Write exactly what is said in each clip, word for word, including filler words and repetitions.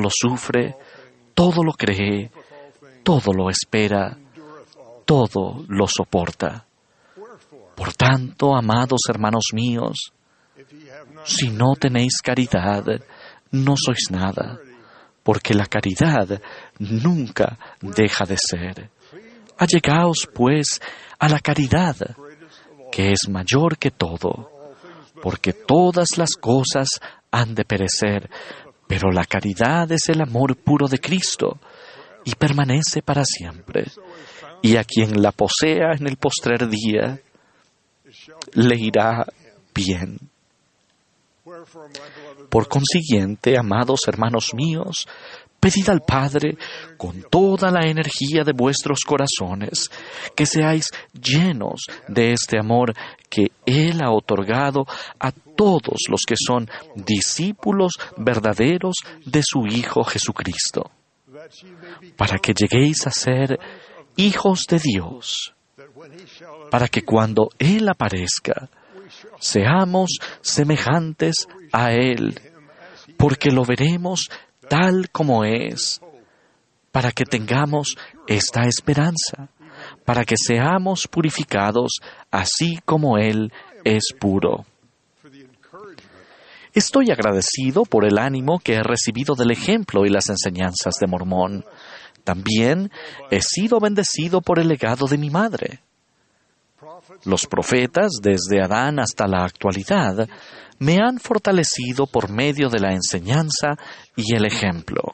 lo sufre, todo lo cree, todo lo espera, todo lo soporta. Por tanto, amados hermanos míos, si no tenéis caridad, no sois nada, porque la caridad nunca deja de ser. Allegaos, pues, a la caridad, que es mayor que todo, porque todas las cosas han de perecer, pero la caridad es el amor puro de Cristo y permanece para siempre. Y a quien la posea en el postrer día, le irá bien. Por consiguiente, amados hermanos míos, pedid al Padre con toda la energía de vuestros corazones que seáis llenos de este amor que Él ha otorgado a todos los que son discípulos verdaderos de su Hijo Jesucristo, para que lleguéis a ser hijos de Dios, para que cuando Él aparezca, seamos semejantes a Él, porque lo veremos tal como es, para que tengamos esta esperanza, para que seamos purificados así como Él es puro. Estoy agradecido por el ánimo que he recibido del ejemplo y las enseñanzas de Mormón. También he sido bendecido por el legado de mi madre. Los profetas, desde Adán hasta la actualidad, me han fortalecido por medio de la enseñanza y el ejemplo.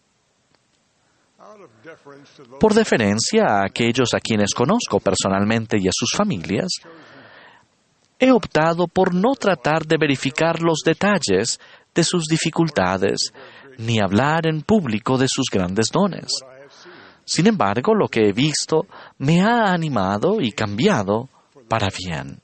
Por deferencia a aquellos a quienes conozco personalmente y a sus familias, he optado por no tratar de verificar los detalles de sus dificultades, ni hablar en público de sus grandes dones. Sin embargo, lo que he visto me ha animado y cambiado para bien.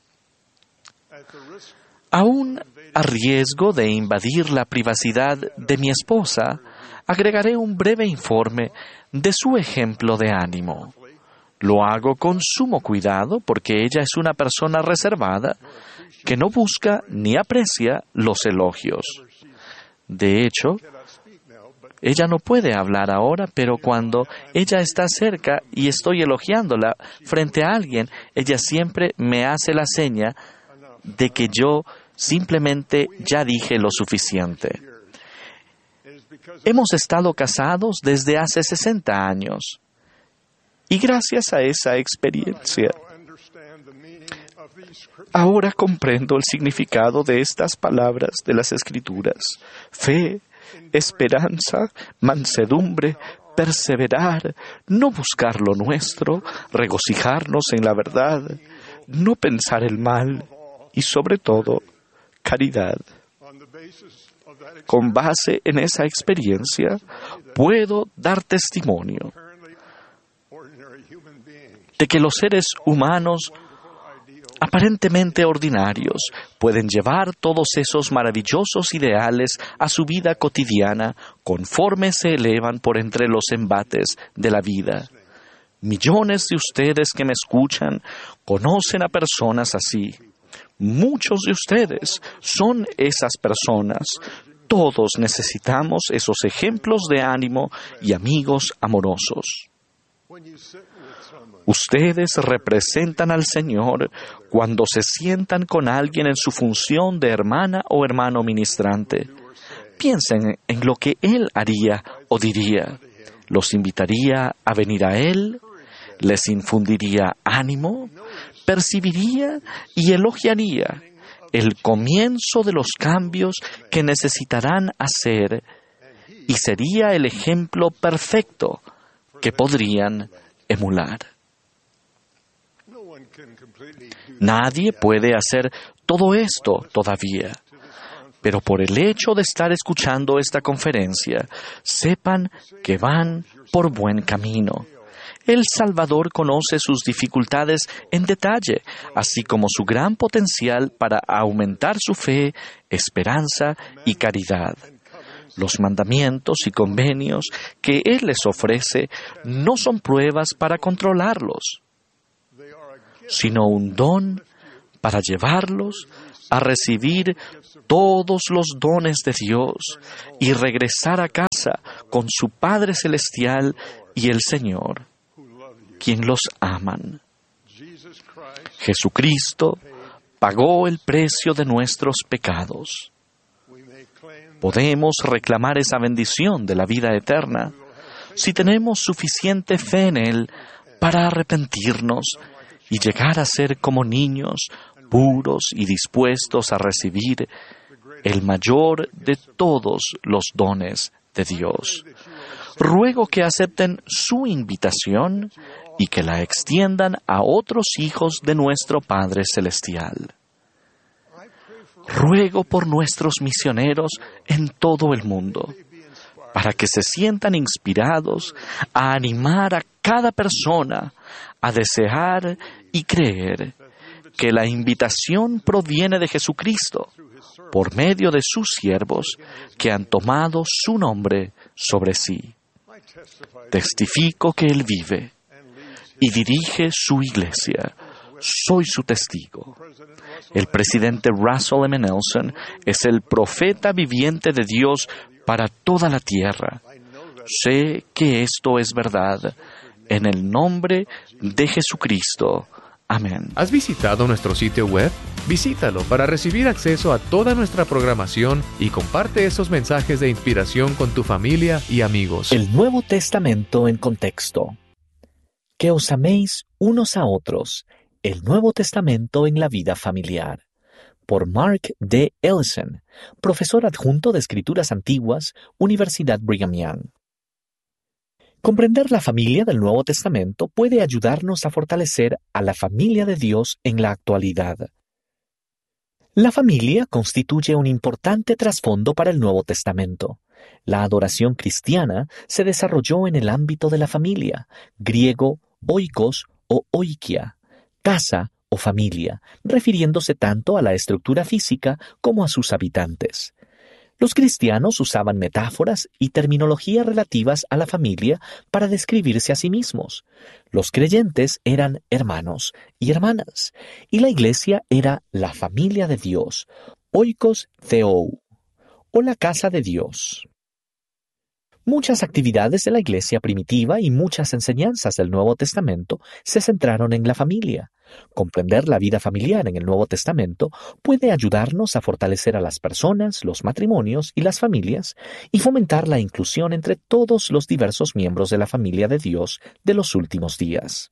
Aún a riesgo de invadir la privacidad de mi esposa, agregaré un breve informe de su ejemplo de ánimo. Lo hago con sumo cuidado porque ella es una persona reservada que no busca ni aprecia los elogios. De hecho, ella no puede hablar ahora, pero cuando ella está cerca y estoy elogiándola frente a alguien, ella siempre me hace la seña de que yo simplemente ya dije lo suficiente. Hemos estado casados desde hace sesenta años y gracias a esa experiencia, ahora comprendo el significado de estas palabras de las Escrituras: fe, esperanza, mansedumbre, perseverar, no buscar lo nuestro, regocijarnos en la verdad, no pensar el mal y, sobre todo, caridad. Con base en esa experiencia, puedo dar testimonio de que los seres humanos aparentemente ordinarios pueden llevar todos esos maravillosos ideales a su vida cotidiana conforme se elevan por entre los embates de la vida. Millones de ustedes que me escuchan conocen a personas así. Muchos de ustedes son esas personas. Todos necesitamos esos ejemplos de ánimo y amigos amorosos. Ustedes representan al Señor cuando se sientan con alguien en su función de hermana o hermano ministrante. Piensen en lo que Él haría o diría. ¿Los invitaría a venir a Él? ¿Les infundiría ánimo? ¿Percibiría y elogiaría el comienzo de los cambios que necesitarán hacer? Y sería el ejemplo perfecto que podrían emular. Nadie puede hacer todo esto todavía, pero por el hecho de estar escuchando esta conferencia, sepan que van por buen camino. El Salvador conoce sus dificultades en detalle, así como su gran potencial para aumentar su fe, esperanza y caridad. Los mandamientos y convenios que Él les ofrece no son pruebas para controlarlos, sino un don para llevarlos a recibir todos los dones de Dios y regresar a casa con su Padre Celestial y el Señor, quien los aman. Jesucristo pagó el precio de nuestros pecados. Podemos reclamar esa bendición de la vida eterna si tenemos suficiente fe en Él para arrepentirnos y llegar a ser como niños puros y dispuestos a recibir el mayor de todos los dones de Dios. Ruego que acepten su invitación y que la extiendan a otros hijos de nuestro Padre Celestial. Ruego por nuestros misioneros en todo el mundo, para que se sientan inspirados a animar a cada persona a desear y creer que la invitación proviene de Jesucristo por medio de sus siervos que han tomado su nombre sobre sí. Testifico que Él vive y dirige su iglesia. Soy su testigo. El presidente Russell M. Nelson es el profeta viviente de Dios para toda la tierra. Sé que esto es verdad. En el nombre de Jesucristo. Amén. ¿Has visitado nuestro sitio web? Visítalo para recibir acceso a toda nuestra programación y comparte esos mensajes de inspiración con tu familia y amigos. El Nuevo Testamento en contexto. Que os améis unos a otros. El Nuevo Testamento en la vida familiar. Por Mark D. Ellison, profesor adjunto de Escrituras Antiguas, Universidad Brigham Young. Comprender la familia del Nuevo Testamento puede ayudarnos a fortalecer a la familia de Dios en la actualidad. La familia constituye un importante trasfondo para el Nuevo Testamento. La adoración cristiana se desarrolló en el ámbito de la familia, griego oikos o oikia, casa o familia, refiriéndose tanto a la estructura física como a sus habitantes. Los cristianos usaban metáforas y terminología relativas a la familia para describirse a sí mismos. Los creyentes eran hermanos y hermanas, y la iglesia era la familia de Dios, oikos theou, o la casa de Dios. Muchas actividades de la iglesia primitiva y muchas enseñanzas del Nuevo Testamento se centraron en la familia. Comprender la vida familiar en el Nuevo Testamento puede ayudarnos a fortalecer a las personas, los matrimonios y las familias y fomentar la inclusión entre todos los diversos miembros de la familia de Dios de los últimos días.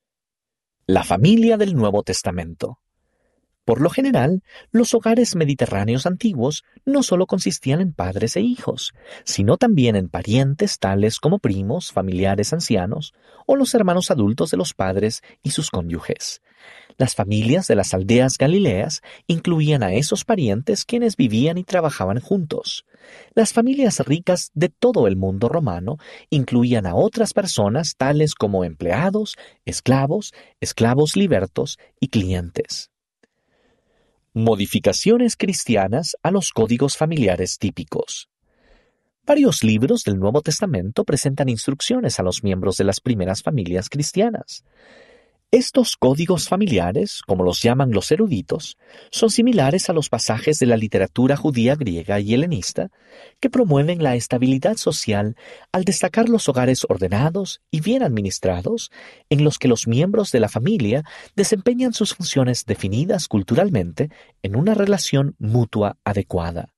La familia del Nuevo Testamento. Por lo general, los hogares mediterráneos antiguos no solo consistían en padres e hijos, sino también en parientes tales como primos, familiares ancianos o los hermanos adultos de los padres y sus cónyuges. Las familias de las aldeas galileas incluían a esos parientes quienes vivían y trabajaban juntos. Las familias ricas de todo el mundo romano incluían a otras personas tales como empleados, esclavos, esclavos libertos y clientes. Modificaciones cristianas a los códigos familiares típicos. Varios libros del Nuevo Testamento presentan instrucciones a los miembros de las primeras familias cristianas. Estos códigos familiares, como los llaman los eruditos, son similares a los pasajes de la literatura judía griega y helenista que promueven la estabilidad social al destacar los hogares ordenados y bien administrados en los que los miembros de la familia desempeñan sus funciones definidas culturalmente en una relación mutua adecuada.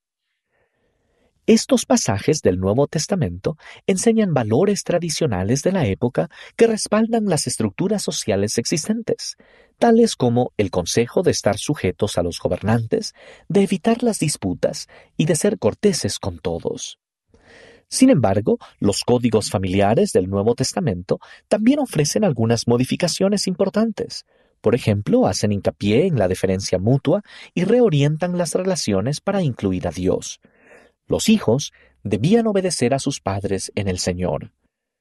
Estos pasajes del Nuevo Testamento enseñan valores tradicionales de la época que respaldan las estructuras sociales existentes, tales como el consejo de estar sujetos a los gobernantes, de evitar las disputas y de ser corteses con todos. Sin embargo, los códigos familiares del Nuevo Testamento también ofrecen algunas modificaciones importantes. Por ejemplo, hacen hincapié en la deferencia mutua y reorientan las relaciones para incluir a Dios. Los hijos debían obedecer a sus padres en el Señor.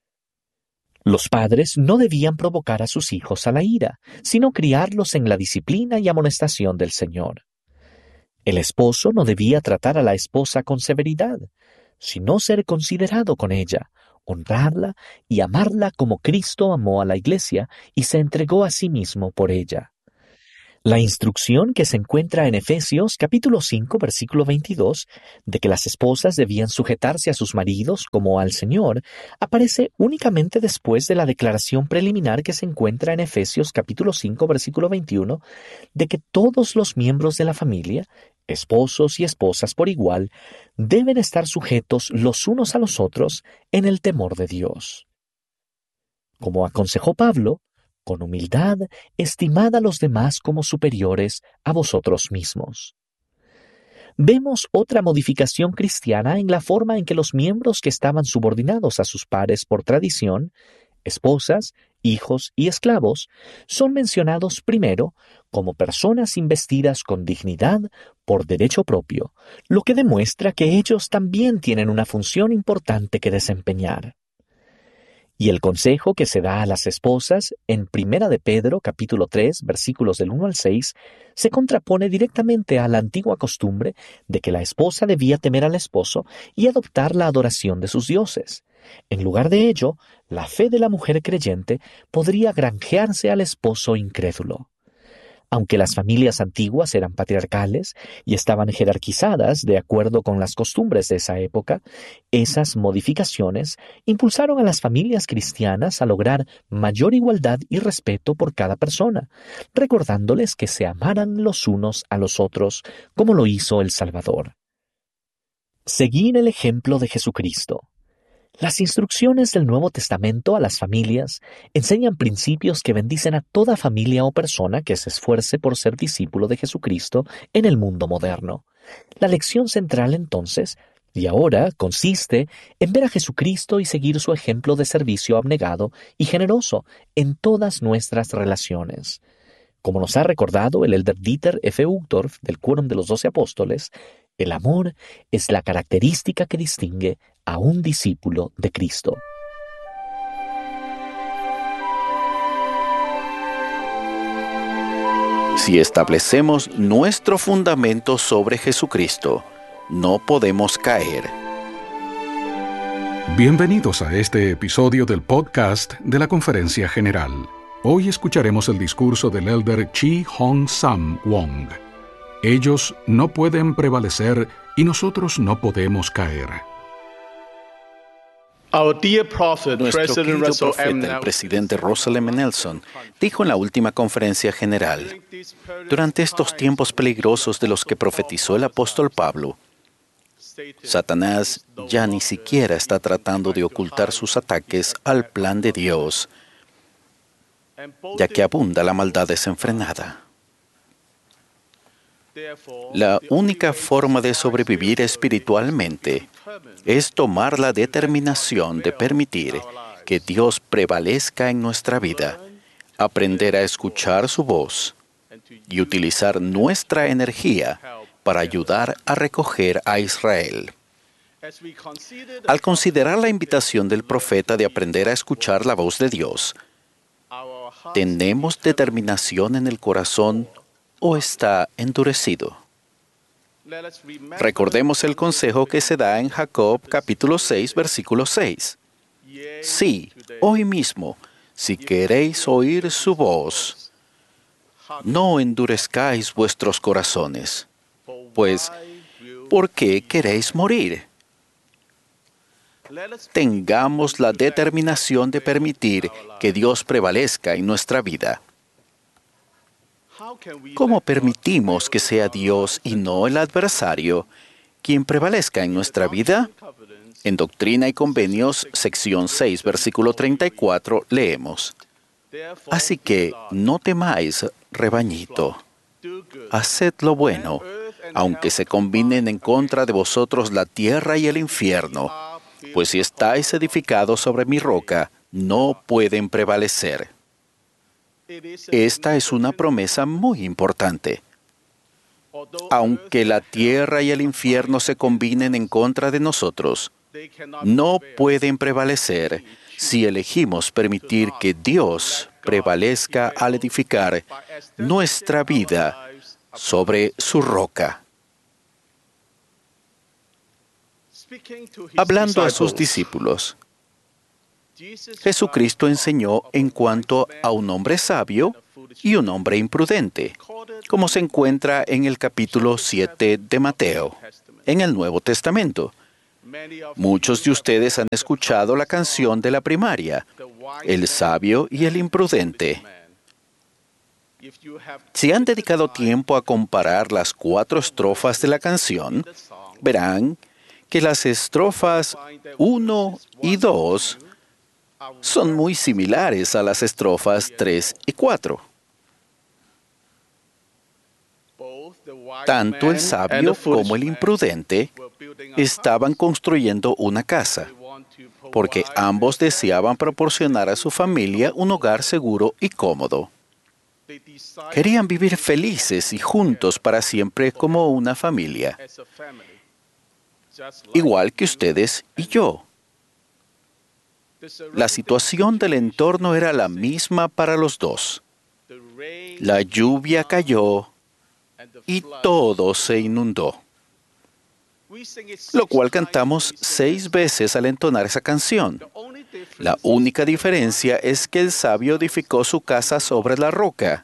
Los padres no debían provocar a sus hijos a la ira, sino criarlos en la disciplina y amonestación del Señor. El esposo no debía tratar a la esposa con severidad, sino ser considerado con ella, honrarla y amarla como Cristo amó a la iglesia y se entregó a sí mismo por ella. La instrucción que se encuentra en Efesios capítulo cinco versículo veintidós de que las esposas debían sujetarse a sus maridos como al Señor aparece únicamente después de la declaración preliminar que se encuentra en Efesios capítulo cinco versículo veintiuno de que todos los miembros de la familia, esposos y esposas por igual, deben estar sujetos los unos a los otros en el temor de Dios. Como aconsejó Pablo, con humildad, estimad a los demás como superiores a vosotros mismos. Vemos otra modificación cristiana en la forma en que los miembros que estaban subordinados a sus pares por tradición, esposas, hijos y esclavos, son mencionados primero como personas investidas con dignidad por derecho propio, lo que demuestra que ellos también tienen una función importante que desempeñar. Y el consejo que se da a las esposas en Primera de Pedro, capítulo tres, versículos del uno al seis, se contrapone directamente a la antigua costumbre de que la esposa debía temer al esposo y adoptar la adoración de sus dioses. En lugar de ello, la fe de la mujer creyente podría granjearse al esposo incrédulo. Aunque las familias antiguas eran patriarcales y estaban jerarquizadas de acuerdo con las costumbres de esa época, esas modificaciones impulsaron a las familias cristianas a lograr mayor igualdad y respeto por cada persona, recordándoles que se amaran los unos a los otros como lo hizo el Salvador. Seguir el ejemplo de Jesucristo. Las instrucciones del Nuevo Testamento a las familias enseñan principios que bendicen a toda familia o persona que se esfuerce por ser discípulo de Jesucristo en el mundo moderno. La lección central entonces, y ahora, consiste en ver a Jesucristo y seguir su ejemplo de servicio abnegado y generoso en todas nuestras relaciones. Como nos ha recordado el elder Dieter F. Uchtdorf del Quórum de los Doce Apóstoles, el amor es la característica que distingue a un discípulo de Cristo. Si establecemos nuestro fundamento sobre Jesucristo, no podemos caer. Bienvenidos a este episodio del podcast de la Conferencia General. Hoy escucharemos el discurso del elder Chi Hong Sam Wong. Ellos no pueden prevalecer y nosotros no podemos caer. Nuestro querido profeta, el presidente Russell M. Nelson, dijo en la última conferencia general: durante estos tiempos peligrosos de los que profetizó el apóstol Pablo, Satanás ya ni siquiera está tratando de ocultar sus ataques al plan de Dios, ya que abunda la maldad desenfrenada. La única forma de sobrevivir espiritualmente es tomar la determinación de permitir que Dios prevalezca en nuestra vida, aprender a escuchar su voz y utilizar nuestra energía para ayudar a recoger a Israel. Al considerar la invitación del profeta de aprender a escuchar la voz de Dios, ¿tenemos determinación en el corazón o está endurecido? Recordemos el consejo que se da en Jacob capítulo seis, versículo seis. Sí, hoy mismo, si queréis oír su voz, no endurezcáis vuestros corazones, pues, ¿por qué queréis morir? Tengamos la determinación de permitir que Dios prevalezca en nuestra vida. ¿Cómo permitimos que sea Dios y no el adversario quien prevalezca en nuestra vida? En Doctrina y Convenios, sección seis, versículo treinta y cuatro, leemos: así que no temáis, rebañito. Haced lo bueno, aunque se combinen en contra de vosotros la tierra y el infierno, pues si estáis edificados sobre mi roca, no pueden prevalecer. Esta es una promesa muy importante. Aunque la tierra y el infierno se combinen en contra de nosotros, no pueden prevalecer si elegimos permitir que Dios prevalezca al edificar nuestra vida sobre su roca. Hablando a sus discípulos, Jesucristo enseñó en cuanto a un hombre sabio y un hombre imprudente, como se encuentra en el capítulo siete de Mateo, en el Nuevo Testamento. Muchos de ustedes han escuchado la canción de la primaria, El sabio y el imprudente. Si han dedicado tiempo a comparar las cuatro estrofas de la canción, verán que las estrofas uno y dos son muy similares a las estrofas tres y cuatro. Tanto el sabio como el imprudente estaban construyendo una casa, porque ambos deseaban proporcionar a su familia un hogar seguro y cómodo. Querían vivir felices y juntos para siempre como una familia, igual que ustedes y yo. La situación del entorno era la misma para los dos. La lluvia cayó y todo se inundó, lo cual cantamos seis veces al entonar esa canción. La única diferencia es que el sabio edificó su casa sobre la roca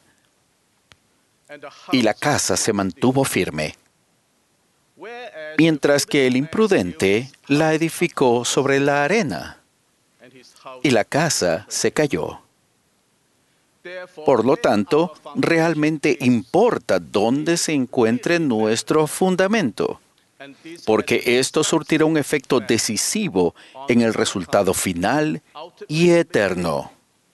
y la casa se mantuvo firme, mientras que el imprudente la edificó sobre la arena y la casa se cayó. Por lo tanto, realmente importa dónde se encuentre nuestro fundamento, porque esto surtirá un efecto decisivo en el resultado final y eterno.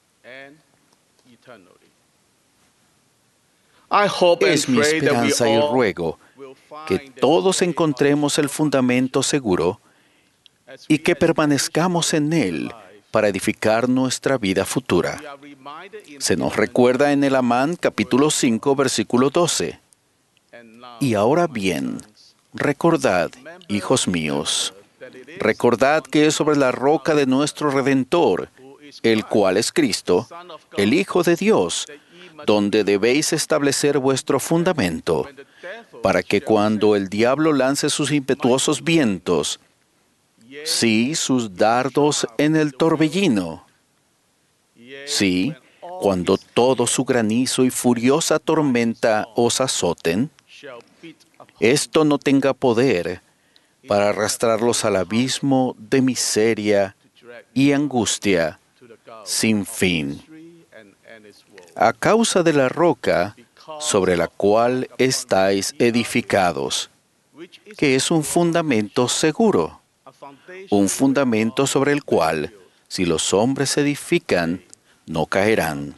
Es mi esperanza y ruego que todos encontremos el fundamento seguro y que permanezcamos en él para edificar nuestra vida futura. Se nos recuerda en el Amán capítulo cinco, versículo doce. Y ahora bien, recordad, hijos míos, recordad que es sobre la roca de nuestro Redentor, el cual es Cristo, el Hijo de Dios, donde debéis establecer vuestro fundamento, para que cuando el diablo lance sus impetuosos vientos, sí, sus dardos en el torbellino, sí, cuando todo su granizo y furiosa tormenta os azoten, esto no tenga poder para arrastrarlos al abismo de miseria y angustia sin fin, a causa de la roca sobre la cual estáis edificados, que es un fundamento seguro, un fundamento sobre el cual, si los hombres edifican, no caerán.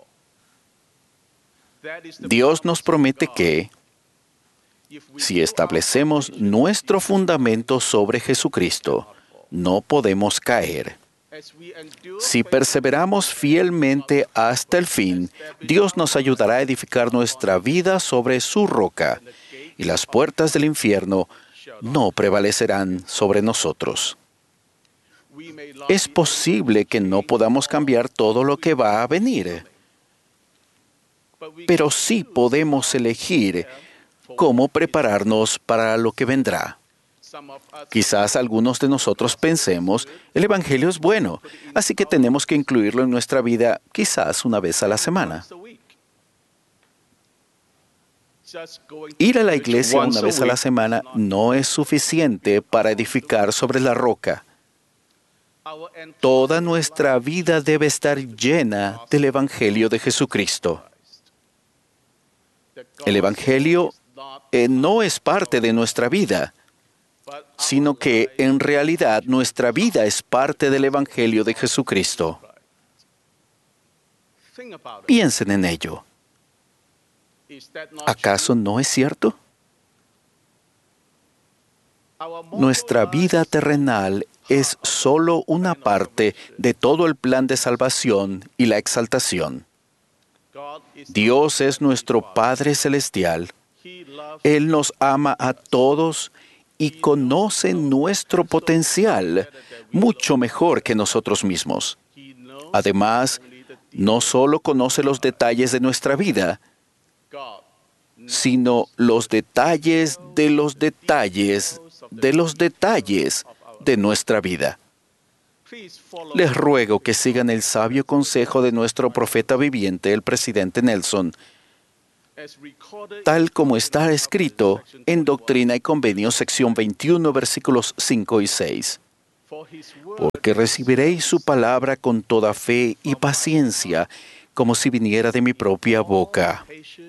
Dios nos promete que, si establecemos nuestro fundamento sobre Jesucristo, no podemos caer. Si perseveramos fielmente hasta el fin, Dios nos ayudará a edificar nuestra vida sobre su roca, y las puertas del infierno no prevalecerán sobre nosotros. Es posible que no podamos cambiar todo lo que va a venir, pero sí podemos elegir cómo prepararnos para lo que vendrá. Quizás algunos de nosotros pensemos, el Evangelio es bueno, así que tenemos que incluirlo en nuestra vida quizás una vez a la semana. Ir a la iglesia una vez a la semana no es suficiente para edificar sobre la roca. Toda nuestra vida debe estar llena del Evangelio de Jesucristo. El Evangelio eh, no es parte de nuestra vida, sino que en realidad nuestra vida es parte del Evangelio de Jesucristo. Piensen en ello. ¿Acaso no es cierto? Nuestra vida terrenal es solo una parte de todo el plan de salvación y la exaltación. Dios es nuestro Padre Celestial. Él nos ama a todos y conoce nuestro potencial mucho mejor que nosotros mismos. Además, no solo conoce los detalles de nuestra vida, sino los detalles de los detalles de los detalles de nuestra vida. Les ruego que sigan el sabio consejo de nuestro profeta viviente, el presidente Nelson, tal como está escrito en Doctrina y Convenios, sección veintiuno, versículos cinco y seis. Porque recibiréis su palabra con toda fe y paciencia, como si viniera de mi propia boca.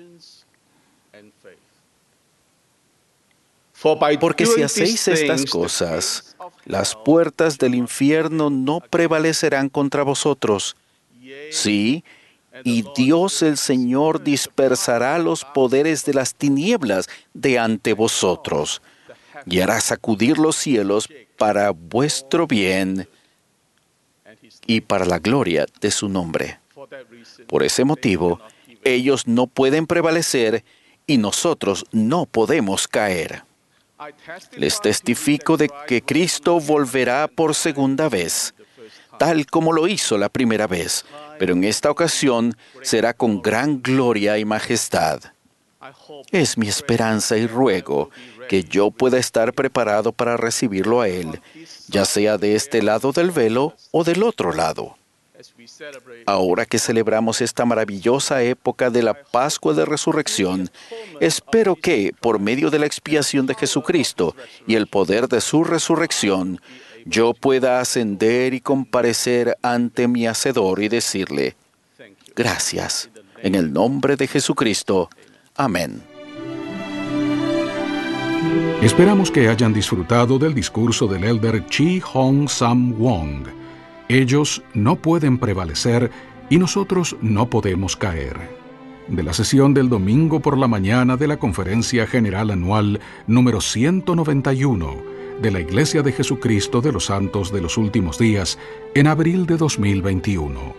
Porque si hacéis estas cosas, las puertas del infierno no prevalecerán contra vosotros. Sí, y Dios el Señor dispersará los poderes de las tinieblas de ante vosotros, y hará sacudir los cielos para vuestro bien y para la gloria de su nombre. Por ese motivo, ellos no pueden prevalecer y nosotros no podemos caer. Les testifico de que Cristo volverá por segunda vez, tal como lo hizo la primera vez, pero en esta ocasión será con gran gloria y majestad. Es mi esperanza y ruego que yo pueda estar preparado para recibirlo a Él, ya sea de este lado del velo o del otro lado. Ahora que celebramos esta maravillosa época de la Pascua de Resurrección, espero que, por medio de la expiación de Jesucristo y el poder de su resurrección, yo pueda ascender y comparecer ante mi Hacedor y decirle, gracias, en el nombre de Jesucristo. Amén. Esperamos que hayan disfrutado del discurso del elder Chi Hong Sam Wong. Ellos no pueden prevalecer y nosotros no podemos caer. De la sesión del domingo por la mañana de la Conferencia General Anual número ciento noventa y uno de la Iglesia de Jesucristo de los Santos de los Últimos Días en abril de dos mil veintiuno.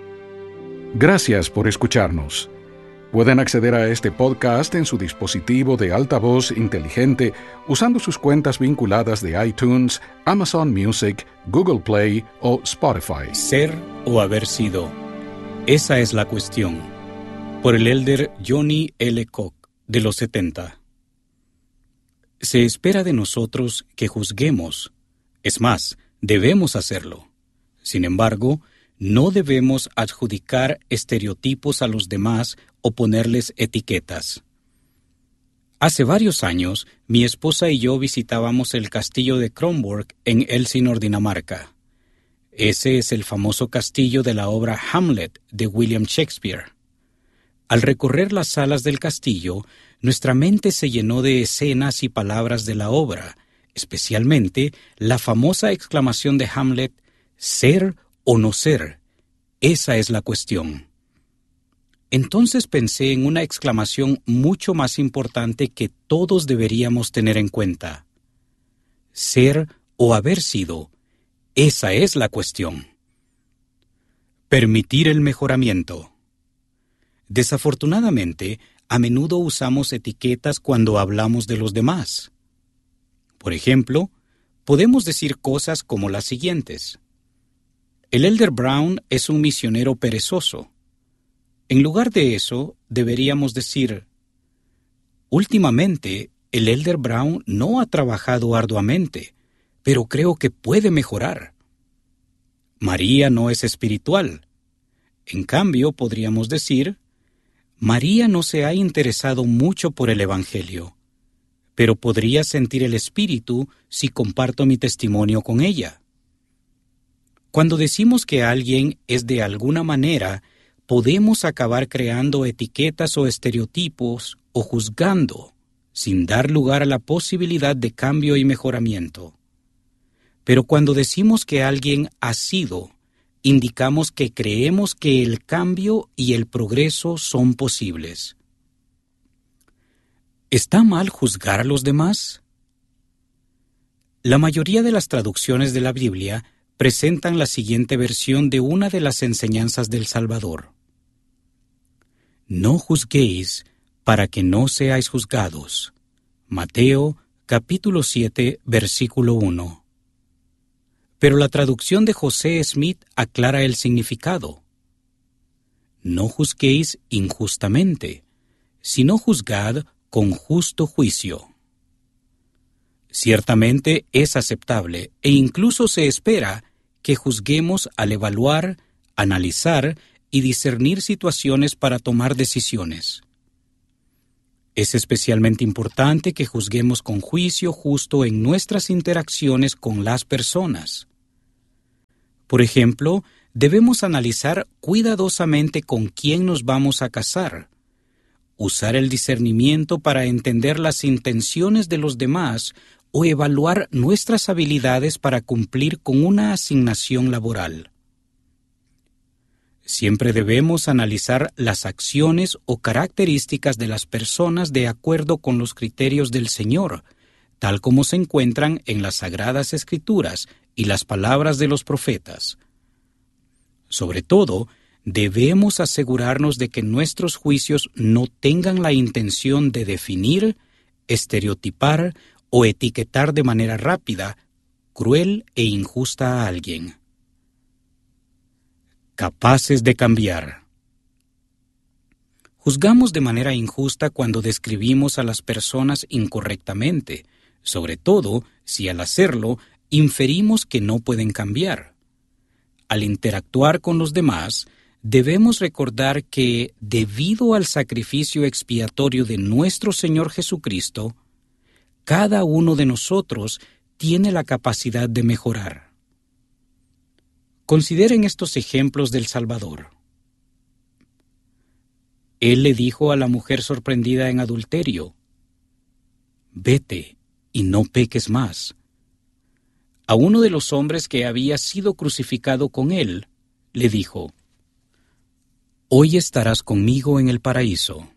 Gracias por escucharnos. Pueden acceder a este podcast en su dispositivo de altavoz inteligente usando sus cuentas vinculadas de iTunes, Amazon Music, Google Play o Spotify. Ser o haber sido. Esa es la cuestión. Por el elder Johnny L. Koch, de los setenta. Se espera de nosotros que juzguemos. Es más, debemos hacerlo. Sin embargo, no debemos adjudicar estereotipos a los demás o ponerles etiquetas. Hace varios años, mi esposa y yo visitábamos el castillo de Kronborg en Elsinore, Dinamarca. Ese es el famoso castillo de la obra Hamlet de William Shakespeare. Al recorrer las salas del castillo, nuestra mente se llenó de escenas y palabras de la obra, especialmente la famosa exclamación de Hamlet, «Ser o no ser, esa es la cuestión». Entonces pensé en una exclamación mucho más importante que todos deberíamos tener en cuenta. Ser o haber sido, esa es la cuestión. Permitir el mejoramiento. Desafortunadamente, a menudo usamos etiquetas cuando hablamos de los demás. Por ejemplo, podemos decir cosas como las siguientes. El elder Brown es un misionero perezoso. En lugar de eso, deberíamos decir, últimamente, el elder Brown no ha trabajado arduamente, pero creo que puede mejorar. María no es espiritual. En cambio, podríamos decir, María no se ha interesado mucho por el Evangelio, pero podría sentir el Espíritu si comparto mi testimonio con ella. Cuando decimos que alguien es de alguna manera, podemos acabar creando etiquetas o estereotipos o juzgando, sin dar lugar a la posibilidad de cambio y mejoramiento. Pero cuando decimos que alguien ha sido, indicamos que creemos que el cambio y el progreso son posibles. ¿Está mal juzgar a los demás? La mayoría de las traducciones de la Biblia presentan la siguiente versión de una de las enseñanzas del Salvador. No juzguéis para que no seáis juzgados. Mateo, capítulo siete, versículo uno. Pero la traducción de José Smith aclara el significado. No juzguéis injustamente, sino juzgad con justo juicio. Ciertamente es aceptable e incluso se espera que juzguemos al evaluar, analizar y discernir situaciones para tomar decisiones. Es especialmente importante que juzguemos con juicio justo en nuestras interacciones con las personas. Por ejemplo, debemos analizar cuidadosamente con quién nos vamos a casar, usar el discernimiento para entender las intenciones de los demás o evaluar nuestras habilidades para cumplir con una asignación laboral. Siempre debemos analizar las acciones o características de las personas de acuerdo con los criterios del Señor, tal como se encuentran en las Sagradas Escrituras y las palabras de los profetas. Sobre todo, debemos asegurarnos de que nuestros juicios no tengan la intención de definir, estereotipar o etiquetar de manera rápida, cruel e injusta a alguien. Capaces de cambiar. Juzgamos de manera injusta cuando describimos a las personas incorrectamente, sobre todo si al hacerlo inferimos que no pueden cambiar. Al interactuar con los demás, debemos recordar que, debido al sacrificio expiatorio de nuestro Señor Jesucristo, cada uno de nosotros tiene la capacidad de mejorar. Consideren estos ejemplos del Salvador. Él le dijo a la mujer sorprendida en adulterio: «Vete y no peques más». A uno de los hombres que había sido crucificado con él, le dijo: «Hoy estarás conmigo en el paraíso».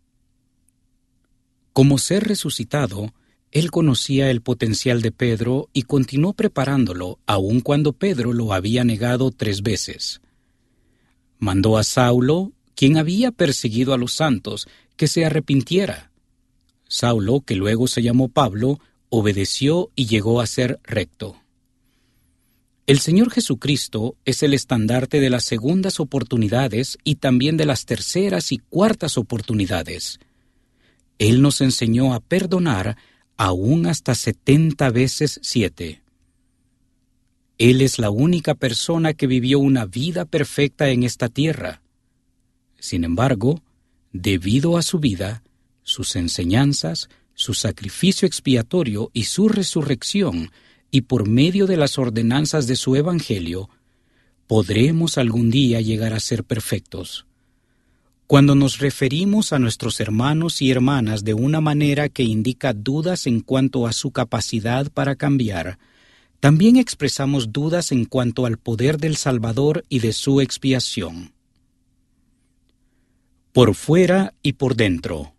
Como ser resucitado, él conocía el potencial de Pedro y continuó preparándolo aun cuando Pedro lo había negado tres veces. Mandó a Saulo, quien había perseguido a los santos, que se arrepintiera. Saulo, que luego se llamó Pablo, obedeció y llegó a ser recto. El Señor Jesucristo es el estandarte de las segundas oportunidades y también de las terceras y cuartas oportunidades. Él nos enseñó a perdonar aún hasta setenta veces siete. Él es la única persona que vivió una vida perfecta en esta tierra. Sin embargo, debido a su vida, sus enseñanzas, su sacrificio expiatorio y su resurrección, y por medio de las ordenanzas de su Evangelio, podremos algún día llegar a ser perfectos. Cuando nos referimos a nuestros hermanos y hermanas de una manera que indica dudas en cuanto a su capacidad para cambiar, también expresamos dudas en cuanto al poder del Salvador y de su expiación. Por fuera y por dentro.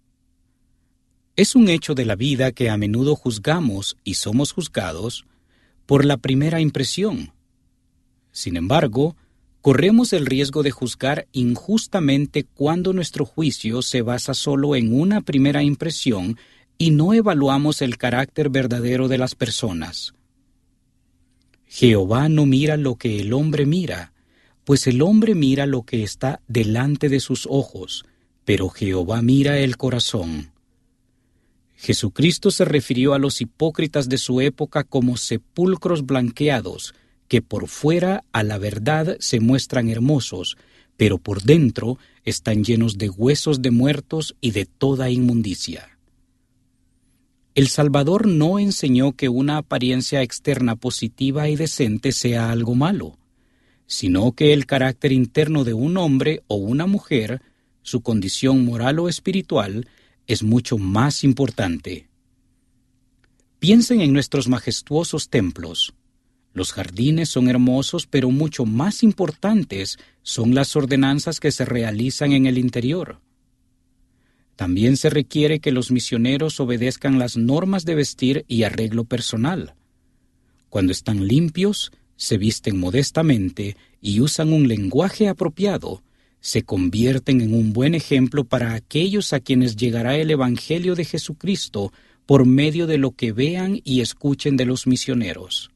Es un hecho de la vida que a menudo juzgamos y somos juzgados por la primera impresión. Sin embargo, corremos el riesgo de juzgar injustamente cuando nuestro juicio se basa solo en una primera impresión y no evaluamos el carácter verdadero de las personas. Jehová no mira lo que el hombre mira, pues el hombre mira lo que está delante de sus ojos, pero Jehová mira el corazón. Jesucristo se refirió a los hipócritas de su época como sepulcros blanqueados, que por fuera a la verdad se muestran hermosos, pero por dentro están llenos de huesos de muertos y de toda inmundicia. El Salvador no enseñó que una apariencia externa positiva y decente sea algo malo, sino que el carácter interno de un hombre o una mujer, su condición moral o espiritual, es mucho más importante. Piensen en nuestros majestuosos templos. Los jardines son hermosos, pero mucho más importantes son las ordenanzas que se realizan en el interior. También se requiere que los misioneros obedezcan las normas de vestir y arreglo personal. Cuando están limpios, se visten modestamente y usan un lenguaje apropiado, se convierten en un buen ejemplo para aquellos a quienes llegará el Evangelio de Jesucristo por medio de lo que vean y escuchen de los misioneros.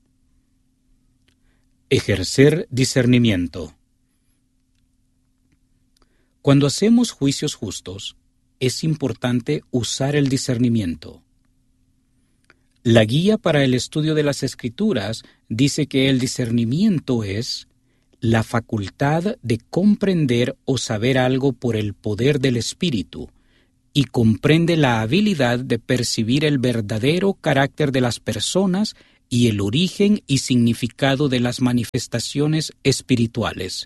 Ejercer discernimiento. Cuando hacemos juicios justos, es importante usar el discernimiento. La guía para el estudio de las Escrituras dice que el discernimiento es la facultad de comprender o saber algo por el poder del Espíritu, y comprende la habilidad de percibir el verdadero carácter de las personas y el origen y significado de las manifestaciones espirituales.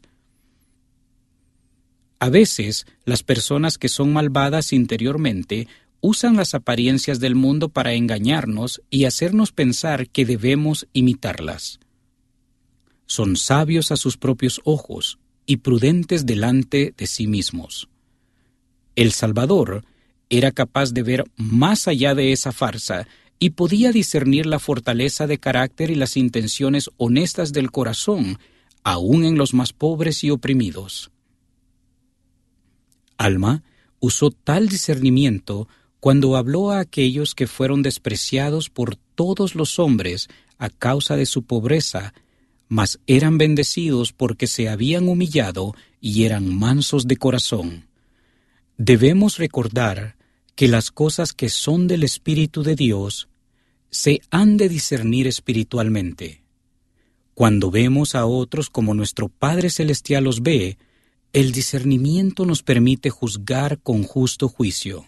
A veces, las personas que son malvadas interiormente usan las apariencias del mundo para engañarnos y hacernos pensar que debemos imitarlas. Son sabios a sus propios ojos y prudentes delante de sí mismos. El Salvador era capaz de ver más allá de esa farsa y podía discernir la fortaleza de carácter y las intenciones honestas del corazón, aún en los más pobres y oprimidos. Alma usó tal discernimiento cuando habló a aquellos que fueron despreciados por todos los hombres a causa de su pobreza, mas eran bendecidos porque se habían humillado y eran mansos de corazón. Debemos recordar que las cosas que son del Espíritu de Dios se han de discernir espiritualmente. Cuando vemos a otros como nuestro Padre Celestial los ve, el discernimiento nos permite juzgar con justo juicio.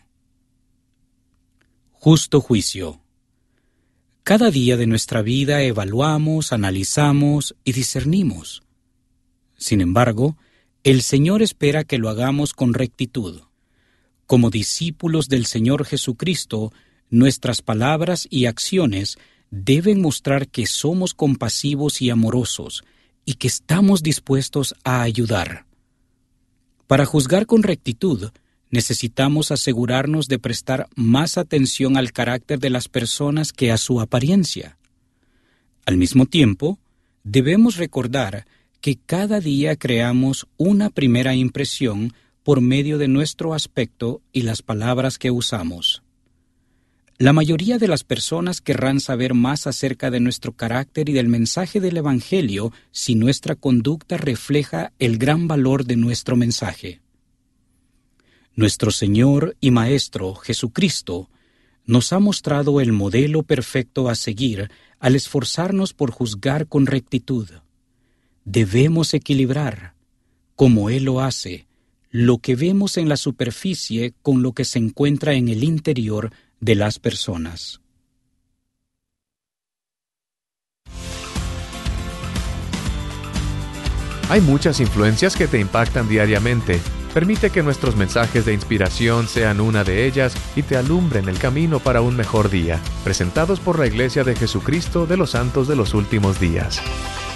Justo juicio. Cada día de nuestra vida evaluamos, analizamos y discernimos. Sin embargo, el Señor espera que lo hagamos con rectitud. Como discípulos del Señor Jesucristo, nuestras palabras y acciones deben mostrar que somos compasivos y amorosos y que estamos dispuestos a ayudar. Para juzgar con rectitud, necesitamos asegurarnos de prestar más atención al carácter de las personas que a su apariencia. Al mismo tiempo, debemos recordar que cada día creamos una primera impresión por medio de nuestro aspecto y las palabras que usamos. La mayoría de las personas querrán saber más acerca de nuestro carácter y del mensaje del Evangelio si nuestra conducta refleja el gran valor de nuestro mensaje. Nuestro Señor y Maestro, Jesucristo, nos ha mostrado el modelo perfecto a seguir al esforzarnos por juzgar con rectitud. Debemos equilibrar, como Él lo hace, lo que vemos en la superficie con lo que se encuentra en el interior de las personas. Hay muchas influencias que te impactan diariamente. Permite que nuestros mensajes de inspiración sean una de ellas y te alumbren el camino para un mejor día. Presentados por la Iglesia de Jesucristo de los Santos de los Últimos Días.